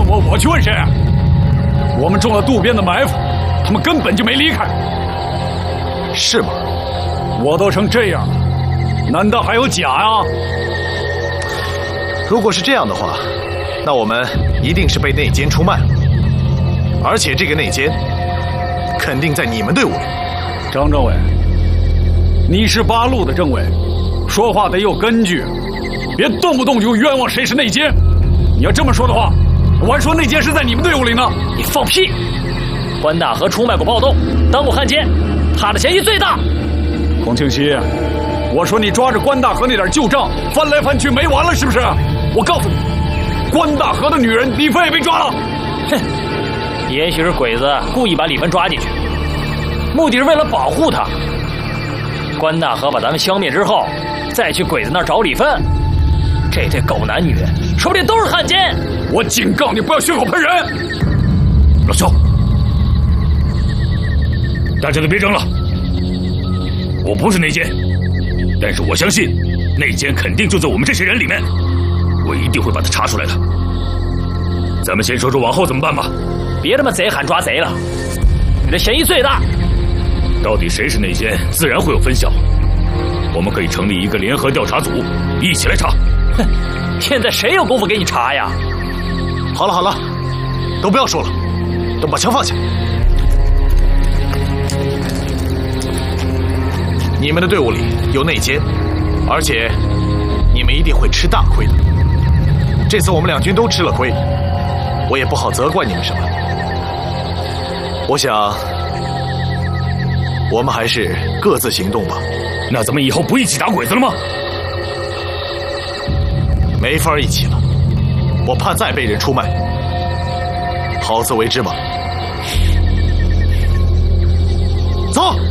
问我去问谁啊？我们中了渡边的埋伏，他们根本就没离开， 是吗？ 我都成这样了，难道还有假呀？ 如果是这样的话，那我们一定是被内奸出卖了，而且这个内奸肯定在你们队伍里。 张政委，你是八路的政委，说话得有根据，别动不动就冤枉谁是内奸。你要这么说的话，我还说内奸是在你们队伍里呢。 你放屁！关大河出卖过暴动，当过汉奸，他的嫌疑最大。 孔庆熙，我说你抓着关大河那点旧账翻来翻去没完了是不是？我告诉你，关大河的女人李芬也被抓了。 哼，也许是鬼子故意把李芬抓进去，目的是为了保护她。关大河把咱们消灭之后，再去鬼子那儿找李芬，这对狗男女说不定都是汉奸。 我警告你不要血口喷人。 老邱，大家都别争了。我不是内奸，但是我相信内奸肯定就在我们这些人里面，我一定会把他查出来的。咱们先说说往后怎么办吧。 别他妈贼喊抓贼了，你的嫌疑最大。 到底谁是内奸，自然会有分晓。我们可以成立一个联合调查组，一起来查。 哼，现在谁有功夫给你查呀？ 好了好了，都不要说了，都把枪放下。你们的队伍里有内奸，而且你们一定会吃大亏的。这次我们两军都吃了亏，我也不好责怪你们什么。我想，我们还是各自行动吧。 那咱们以后不一起打鬼子了吗？ 没法一起了，我怕再被人出卖。好自为之吧。走。